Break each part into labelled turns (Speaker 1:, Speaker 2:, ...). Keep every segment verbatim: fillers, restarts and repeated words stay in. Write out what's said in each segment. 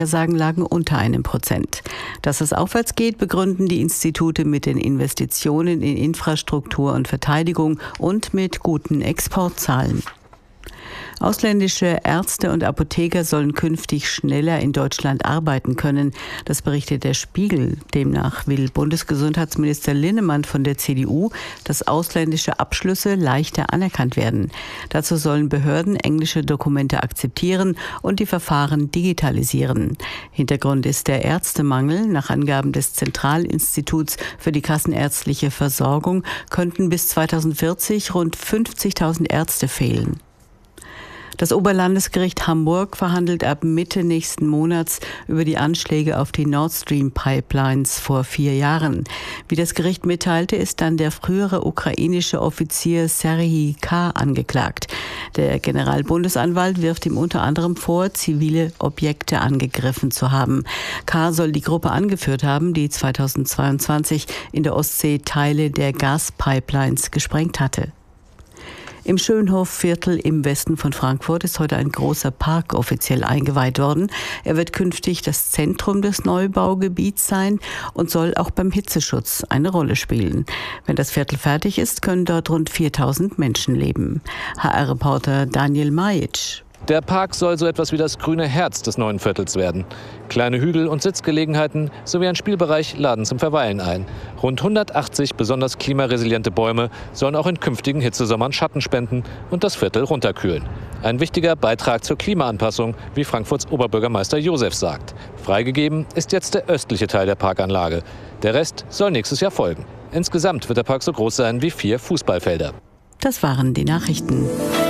Speaker 1: Sagen lagen unter einem Prozent. Dass es aufwärts geht, begründen die Institute mit den Investitionen in Infrastruktur und Verteidigung und mit guten Exportzahlen. Ausländische Ärzte und Apotheker sollen künftig schneller in Deutschland arbeiten können. Das berichtet der Spiegel. Demnach will Bundesgesundheitsminister Linnemann von der C D U, dass ausländische Abschlüsse leichter anerkannt werden. Dazu sollen Behörden englische Dokumente akzeptieren und die Verfahren digitalisieren. Hintergrund ist der Ärztemangel. Nach Angaben des Zentralinstituts für die kassenärztliche Versorgung könnten bis zweitausendvierzig rund fünfzigtausend Ärzte fehlen. Das Oberlandesgericht Hamburg verhandelt ab Mitte nächsten Monats über die Anschläge auf die Nord Stream Pipelines vor vier Jahren. Wie das Gericht mitteilte, ist dann der frühere ukrainische Offizier Serhij K. angeklagt. Der Generalbundesanwalt wirft ihm unter anderem vor, zivile Objekte angegriffen zu haben. K. soll die Gruppe angeführt haben, die zweitausendzweiundzwanzig in der Ostsee Teile der Gaspipelines gesprengt hatte. Im Schönhofviertel im Westen von Frankfurt ist heute ein großer Park offiziell eingeweiht worden. Er wird künftig das Zentrum des Neubaugebiets sein und soll auch beim Hitzeschutz eine Rolle spielen. Wenn das Viertel fertig ist, können dort rund viertausend Menschen leben. H R-Reporter Daniel Majic.
Speaker 2: Der Park soll so etwas wie das grüne Herz des neuen Viertels werden. Kleine Hügel und Sitzgelegenheiten sowie ein Spielbereich laden zum Verweilen ein. Rund hundertachtzig besonders klimaresiliente Bäume sollen auch in künftigen Hitzesommern Schatten spenden und das Viertel runterkühlen. Ein wichtiger Beitrag zur Klimaanpassung, wie Frankfurts Oberbürgermeister Josef sagt. Freigegeben ist jetzt der östliche Teil der Parkanlage. Der Rest soll nächstes Jahr folgen. Insgesamt wird der Park so groß sein wie vier Fußballfelder.
Speaker 1: Das waren die Nachrichten.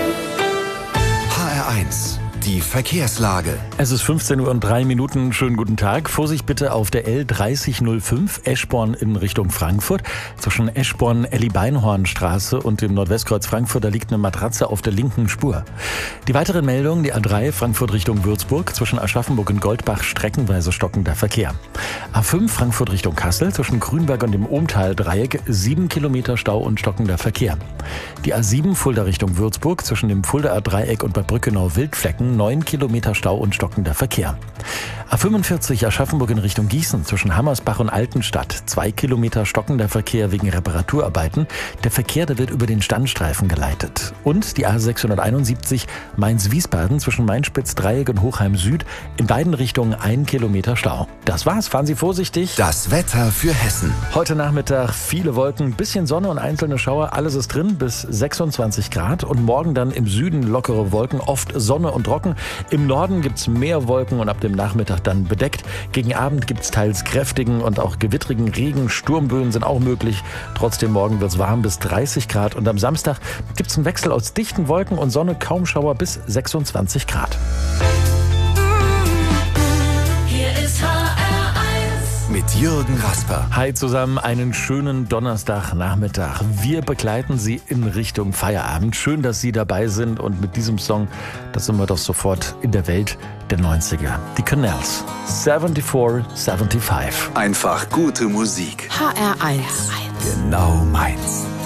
Speaker 3: H R eins, die Verkehrslage.
Speaker 4: Es ist fünfzehn Uhr und drei Minuten. Schönen guten Tag. Vorsicht bitte auf der L dreißig null fünf Eschborn in Richtung Frankfurt. Zwischen Eschborn-Elli-Beinhorn-Straße und dem Nordwestkreuz Frankfurt, da liegt eine Matratze auf der linken Spur. Die weiteren Meldungen, die A drei Frankfurt Richtung Würzburg. Zwischen Aschaffenburg und Goldbach streckenweise stockender Verkehr. A fünf Frankfurt Richtung Kassel. Zwischen Grünberg und dem Ohmtal-Dreieck sieben Kilometer Stau und stockender Verkehr. Die A sieben Fulda Richtung Würzburg. Zwischen dem Fuldaer Dreieck und Bad Brückenau-Wildflecken neun Kilometer Stau und stockender Verkehr. A fünfundvierzig Aschaffenburg in Richtung Gießen zwischen Hammersbach und Altenstadt. Zwei Kilometer stockender Verkehr wegen Reparaturarbeiten. Der Verkehr, der wird über den Standstreifen geleitet. Und die A sechshunderteinundsiebzig Mainz-Wiesbaden zwischen Mainspitz-Dreieck und Hochheim Süd. In beiden Richtungen ein Kilometer Stau. Das war's. Fahren Sie vorsichtig.
Speaker 3: Das Wetter für Hessen.
Speaker 4: Heute Nachmittag viele Wolken, bisschen Sonne und einzelne Schauer. Alles ist drin bis sechsundzwanzig Grad. Und morgen dann im Süden lockere Wolken, oft Sonne und trocken. Im Norden gibt's mehr Wolken und ab dem Nachmittag dann bedeckt. Gegen Abend gibt's teils kräftigen und auch gewittrigen Regen. Sturmböen sind auch möglich. Trotzdem morgen wird's warm bis dreißig Grad. Und am Samstag gibt's einen Wechsel aus dichten Wolken und Sonne, kaum Schauer bis sechsundzwanzig Grad.
Speaker 5: Hier ist H R eins
Speaker 3: Mit Jürgen Rasper.
Speaker 4: Hi zusammen, einen schönen Donnerstagnachmittag. Wir begleiten Sie in Richtung Feierabend. Schön, dass Sie dabei sind und mit diesem Song, das sind wir doch sofort in der Welt der neunziger. Die Canals. vierundsiebzig fünfundsiebzig.
Speaker 3: Einfach gute Musik.
Speaker 5: H R eins
Speaker 3: Genau meins.